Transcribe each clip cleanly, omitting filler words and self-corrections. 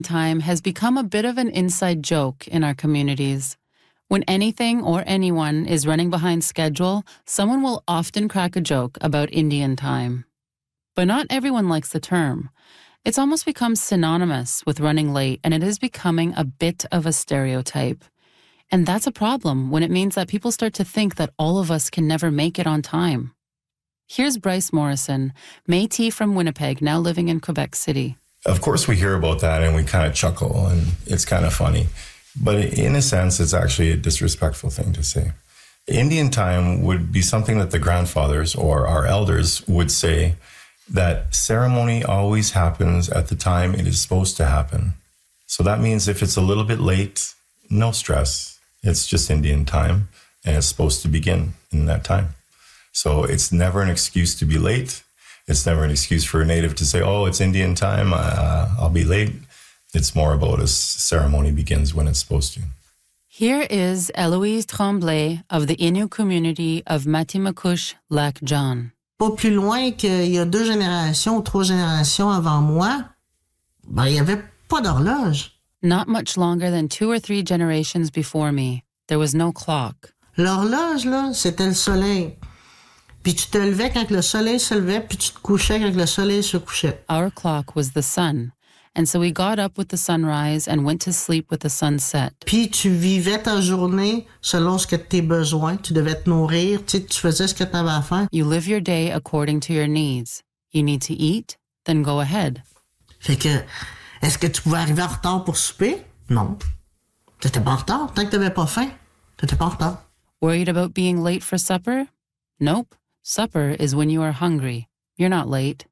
Time has become a bit of an inside joke in our communities. When anything or anyone is running behind schedule, someone will often crack a joke about Indian time. But not everyone likes the term. It's almost become synonymous with running late, and it is becoming a bit of a stereotype. And that's a problem when it means that people start to think that all of us can never make it on time. Here's Bryce Morrison, Métis from Winnipeg, now living in Quebec City. Of course we hear about that and we kind of chuckle and it's kind of funny. But in a sense, it's actually a disrespectful thing to say. Indian time would be something that the grandfathers or our elders would say that ceremony always happens at the time it is supposed to happen. So that means if it's a little bit late, no stress. It's just Indian time and it's supposed to begin in that time. So it's never an excuse to be late. It's never an excuse for a native to say, oh, it's Indian time, I'll be late. It's more about a ceremony begins when it's supposed to. Here is Eloise Tremblay of the Innu community of Matimakush, Lac John. Pas plus loin qu'il y a 2 générations ou 3 générations avant moi, il n'y avait pas d'horloge. Not much longer than 2 or 3 generations before me, there was no clock. L'horloge, là, c'était le soleil. Puis tu te levais quand le soleil se levait, puis tu te couchais quand le soleil se couchait. Our clock was the sun, and so we got up with the sunrise and went to sleep with the sunset. Puis tu vivais ta journée selon ce que tes besoins. Tu devais te nourrir, tu faisais ce que tu avais à faire. You live your day according to your needs. You need to eat, then go ahead. Fait que, est-ce que tu pouvais arriver en retard pour souper? Non. T'étais pas en retard. Tant que t'avais pas faim, t'étais pas en retard. Worried about being late for supper? Nope. Supper is when you are hungry. You're not late.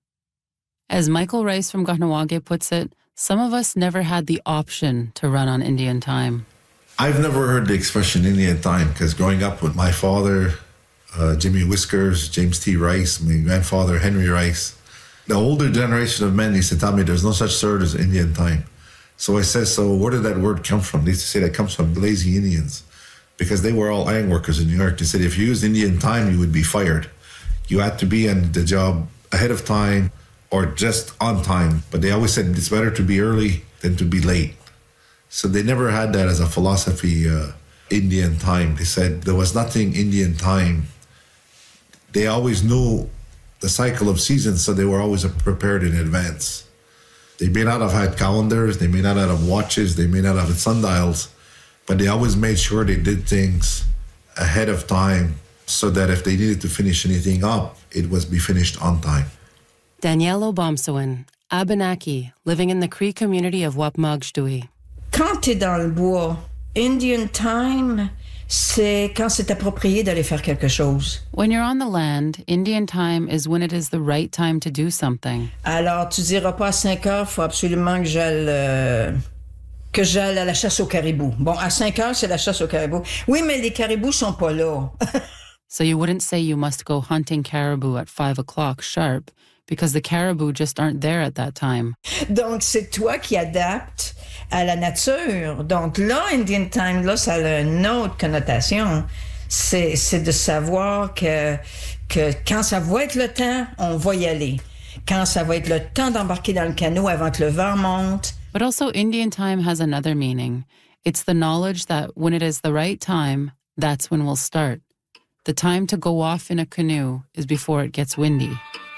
As Michael Rice from Kahnawake puts it, some of us never had the option to run on Indian time. I've never heard the expression Indian time because growing up with my father, Jimmy Whiskers, James T. Rice, my grandfather, Henry Rice, the older generation of men used to tell me there's no such word as Indian time. So I said, so where did that word come from? They used to say that comes from lazy Indians because they were all iron workers in New York. They said if you used Indian time, you would be fired. You had to be on the job ahead of time or just on time. But they always said it's better to be early than to be late. So they never had that as a philosophy, Indian time. They said there was nothing Indian time. They always knew the cycle of seasons, so they were always prepared in advance. They may not have had calendars, they may not have watches, they may not have had sundials, but they always made sure they did things ahead of time so that if they needed to finish anything up, it was be finished on time. Danielle Obomsawin, Abenaki, living in the Cree community of Wapmagshtui. Quand t'es dans le bois, Indian time, c'est quand c'est approprié d'aller faire quelque chose. When you're on the land, Indian time is when it is the right time to do something. Alors, tu diras pas à 5 heures, faut absolument que j'aille à la chasse au caribou. Bon, à 5 heures, c'est la chasse au caribou. Oui, mais les caribous sont pas là. So you wouldn't say you must go hunting caribou at 5 o'clock sharp, because the caribou just aren't there at that time. Donc, c'est toi qui adaptes à la nature. Donc là, Indian time, là, ça a une autre connotation. C'est de savoir que quand ça va être le temps, on va y aller. Quand ça va être le temps d'embarquer dans le canot avant que le vent monte. But also Indian time has another meaning. It's the knowledge that when it is the right time, that's when we'll start. The time to go off in a canoe is before it gets windy.